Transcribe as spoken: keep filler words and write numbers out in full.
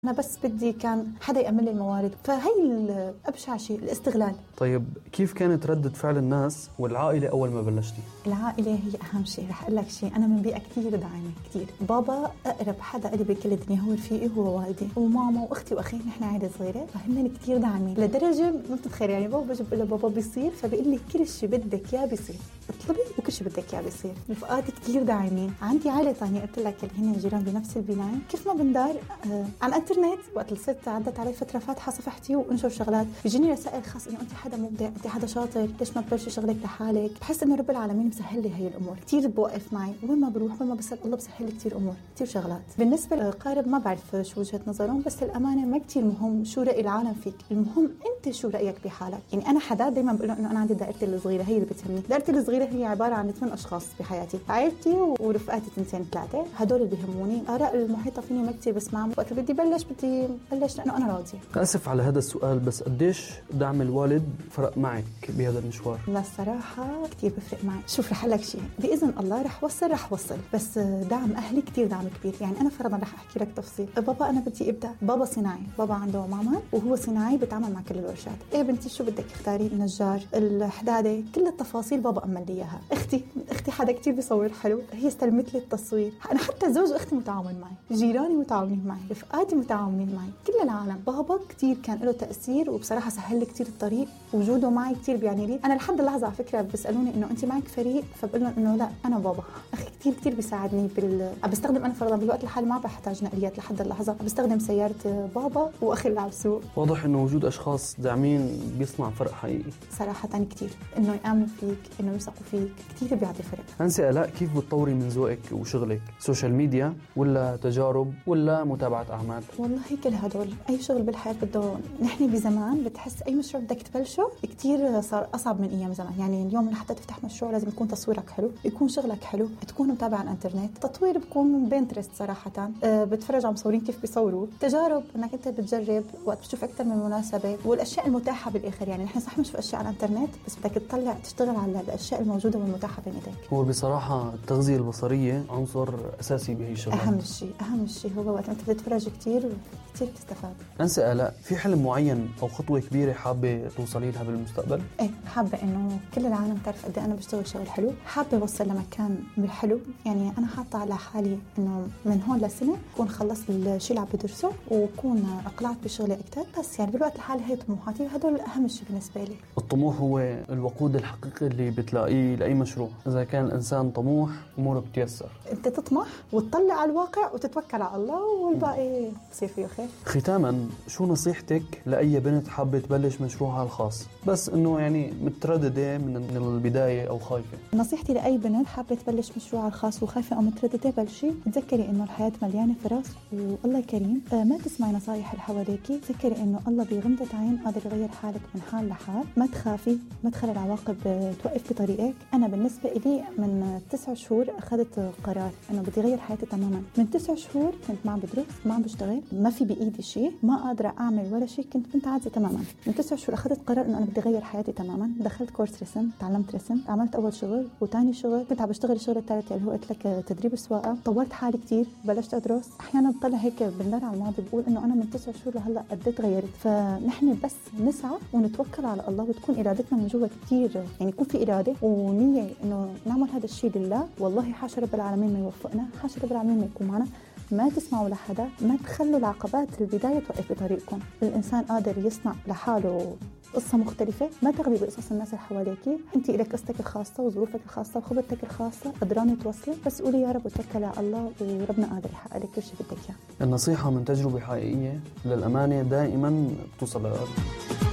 أنا بس بدي كان حدا يأمن لي الموارد، فهي أبشع شيء الاستغلال. طيب كيف كانت ردة فعل الناس والعائلة أول ما بلشتي؟ العائلة هي أهم شيء. رح أقول لك شيء، أنا من بيئة كتير داعمة كتير. بابا أقرب حدا قلبي بكل الدنيا هو رفيقي، هو والدي وماما وأختي وأخي، نحن عائلة صغيرة فهن كتير داعمين لدرجة ما بتتخيل. يعني بابا بجيب له بابا بيصير، فبيقول لي كل شيء بدك إياه بيصير، اطلبي وكل شيء بدك إياه بيصير. رفقاتي كتير داعمين. عندي عائلة تانية قلت لك اللي هن جيران بنفس البناية، كيف ما بندار آه على الانترنت. وقت الست عدت علي فترة فاتحة صفحتي وانشر شغلات، بيجيني رسائل خاص انه انت حدا مبدع، انت حدا شاطر، ليش ما تبلشي شغلك لحالك. بحس انه رب العالمين مسهل لي هي الامور كتير، بوقف معي وين ما بروح وين ما بسال الله بسهل لي كتير امور كتير شغلات. بالنسبة للقارب ما بعرف شو وجهة نظرهم، بس الامانة ما كتير مهم شو رأي العالم فيك، المهم انت شو رأيك بحالك. يعني انا حدا دايما بقول انه انا عندي دائرتي الصغيرة هي اللي بتهمني. دائرتي الصغيرة هي عبارة عن ثمان اشخاص بحياتي، عائلتي ورفقاتي تنتين ثلاثة، هدول اللي بيهموني. اراء المحيطة فيني ما كتير بسمعهم. وقت بدي بلش بدي بلش لانه انا راضية. آسف على هذا السؤال، بس قديش دعم الوالد فرق معك بهذا المشوار؟ لا الصراحة كتير بفرق معي. شوف رح لك شيء، بإذن الله رح وصل رح وصل بس دعم أهلي كتير دعم كبير. يعني أنا فرضا رح أحكي لك تفصيل. بابا أنا بدي أبدأ، بابا صناعي، بابا عنده معمل وهو صناعي بتعامل مع كل الورشات. إيه بنتي شو بدك اختاري، النجار، الحدادة، كل التفاصيل بابا أمن لي إياها. أختي أختي حدا كتير بيصور حلو، هي استلمت لي التصوير. أنا حتى زوج أختي متعاون معي، جيراني متعاونين معي، رفقاتي متعاونين معي، كل العالم. بابا كتير كان له تأثير وبصراحة سهل لي كتير الطريق، وجوده معي كتير بيعني لي. أنا لحد اللحظة على فكرة بيسألوني إنه أنت معك فريق، فبقول لهم إنه لا أنا بابا. أخي كتير كتير بيساعدني بال بستخدم أنا فرضا بالوقت الحالي ما بحتاج نقليات لحد اللحظة، بستخدم سيارة بابا وأخي اللي على السوق. واضح إنه وجود أشخاص داعمين بيصنع فرق حقيقي صراحة كتير، إنه يآمنوا فيك، إنه يثقوا فيك، كتير بيعطي فرق. أنسة آلاء، كيف بتطوري من ذوقك وشغلك؟ سوشيال ميديا ولا تجارب ولا متابعة أعمال؟ والله كل هدول. أي شغل بالحياة بده، نحن بزمان بتحس أي مشروع بدك تبلشه كتير صار أصعب من أيام زمان. يعني اليوم لحتى تفتح مشروع لازم يكون تصويرك حلو، يكون شغلك حلو، تكون متابع على الانترنت. تطوير بكون بينترست صراحة، أه بتفرج على مصورين كيف بيصوروا. تجارب انك انت بتجرب وقت بتشوف اكثر من مناسبة، والاشياء المتاحة بالاخر. يعني نحن صح بنشوف اشياء على الانترنت، بس بدك تطلع تشتغل على الاشياء الموجودة والمتاحة بين ايديك. هو بصراحة التغذية البصرية عنصر اساسي بهي الشغلات. اهم شيء اهم شيء هو وقت انت بتتفرج كتير كتير تستفاد. أنسة آلاء، في حلم معين او خطوة كبيرة حابة توصلي لها بالمستقبل؟ ايه حابة انه كل العالم تعرف قد انا بشتغل شغل حلو. حابة اوصل لمكان حلو. يعني انا حاطة على حالي انه من هون لسنة اكون خلصت الشيء اللي عم بدرسه واكون اقلعت بشغلي اكثر. بس يعني بالوقت الحالي هي طموحاتي، هدول اهم شيء بالنسبة لي. الطموح هو الوقود الحقيقي اللي بتلاقيه لاي مشروع. اذا كان الانسان طموح اموره بتيسر. انت تطمح وتطلع على الواقع وتتوكل على الله والباقي بصير فيه خير. ختاما، شو نصيحتك لاي بنت حابة تبلش مشروعها الخاص بس انه يعني مترددة من البداية او خايفة؟ نصيحتي لاي بنت حابة تبلش مشروعها الخاص وخايفة او مترددة، بلشي. تذكري انه الحياة مليانة فرص والله كريم. آه ما تسمعي نصايح اللي حواليكي. تذكري انه الله بغمضة عين قادر يغير حالك من حال لحال. ما تخافي، ما تخلي العواقب توقف بطريقك. انا بالنسبة لي من تسع شهور اخذت قرار انه بدي غير حياتي تماما. من تسع شهور كنت ما عم بدرس، ما عم بشتغل، ما في بايدي شيء، ما قادرة اعمل ولا شيء، كنت بنت عادي تماما. من تسع شهور اخذت قرار انه انا بدي غير حياتي تماما. دخلت كورس رسم، تعلمت رسم، عملت اول شغل وثاني شغل، كنت عم بشتغل الشغل الثالث اللي هو قلت لك تدريب السواقه. طورت حالي كثير، بلشت ادرس. احيانا بطلع هيك بندر على الماضي بقول انه انا من تسع شهور لهلا قد ايه تغيرت. فنحن بس نسعى ونتوكل على الله وتكون ارادتنا من جوا كثير، يعني يكون في اراده ونيه انه نعمل هذا الشيء لله. والله حاشا رب العالمين ما يوفقنا، حاشا رب العالمين ما يكون معنا. ما تسمعوا لحدا، ما تخلوا العقبات البداية توقف بطريقكم. الإنسان قادر يصنع لحاله قصة مختلفة. ما تغلي بقصص الناس اللي حواليكي. انت إلك قصتك الخاصة وظروفك الخاصة وخبرتك الخاصة، قدراني توصلي. بس قولي يا رب وتوكلي على الله وربنا قادر يحقق لك كل شيء بدك اياه. النصيحة من تجربة حقيقية للأمانة دائما بتوصل للقلب.